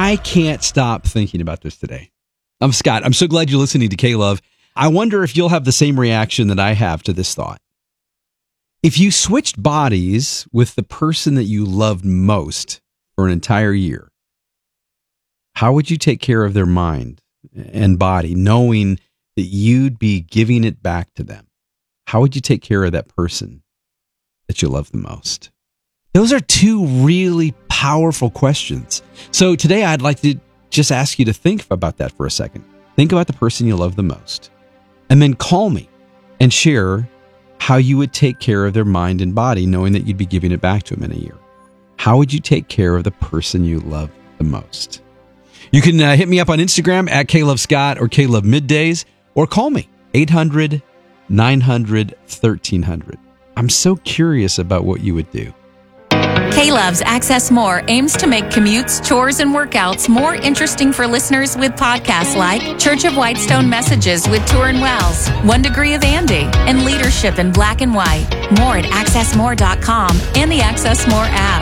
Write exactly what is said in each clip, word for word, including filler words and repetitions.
I can't stop thinking about this today. I'm Scott. I'm so glad you're listening to K-Love. I wonder if you'll have the same reaction that I have to this thought. If you switched bodies with the person that you loved most for an entire year, how would you take care of their mind and body, knowing that you'd be giving it back to them? How would you take care of that person that you love the most? Those are two really powerful questions. So today I'd like to just ask you to think about that for a second. Think about the person you love the most. And then call me and share how you would take care of their mind and body, knowing that you'd be giving it back to them in a year. How would you take care of the person you love the most? You can uh, hit me up on Instagram at KLoveScott or KLove Middays, or call me eight hundred, nine hundred, thirteen hundred. I'm so curious about what you would do. K-Love's Access More aims to make commutes, chores, and workouts more interesting for listeners with podcasts like Church of Whitestone Messages with Turin Wells, One Degree of Andy, and Leadership in Black and White. More at access more dot com and the Access More app.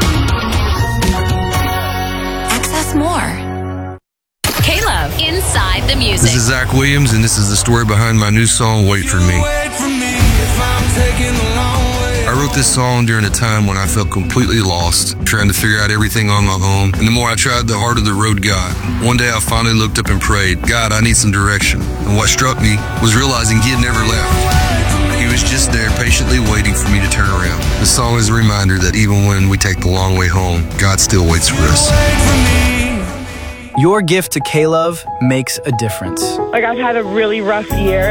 Access More. K-Love, Inside the Music. This is Zach Williams, and this is the story behind my new song, Wait For Me. I wrote this song during a time when I felt completely lost, trying to figure out everything on my own. And the more I tried, the harder the road got. One day I finally looked up and prayed, God, I need some direction. And what struck me was realizing he had never left. He was just there patiently waiting for me to turn around. The song is a reminder that even when we take the long way home, God still waits for us. Your gift to K-Love makes a difference. Like, I've had a really rough year.